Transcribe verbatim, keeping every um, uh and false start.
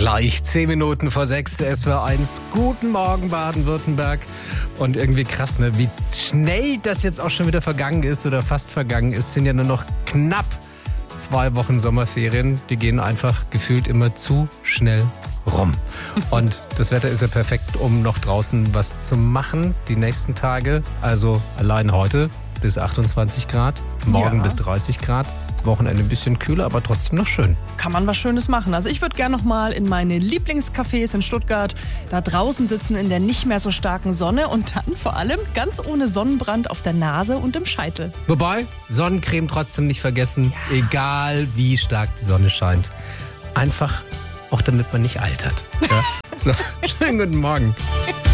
Gleich zehn Minuten vor sechs, S W R eins. Guten Morgen, Baden-Württemberg. Und irgendwie krass, ne? Wie schnell das jetzt auch schon wieder vergangen ist oder fast vergangen ist, sind ja nur noch knapp zwei Wochen Sommerferien. Die gehen einfach gefühlt immer zu schnell rum. Und das Wetter ist ja perfekt, um noch draußen was zu machen die nächsten Tage. Also allein heute bis achtundzwanzig Grad, morgen Ja. bis dreißig Grad. Wochenende ein bisschen kühler, aber trotzdem noch schön. Kann man was Schönes machen. Also ich würde gerne noch mal in meine Lieblingscafés in Stuttgart da draußen sitzen in der nicht mehr so starken Sonne und dann vor allem ganz ohne Sonnenbrand auf der Nase und im Scheitel. Wobei, Sonnencreme trotzdem nicht vergessen, egal wie stark die Sonne scheint. Einfach, auch damit man nicht altert. Ja? So, schönen guten Morgen.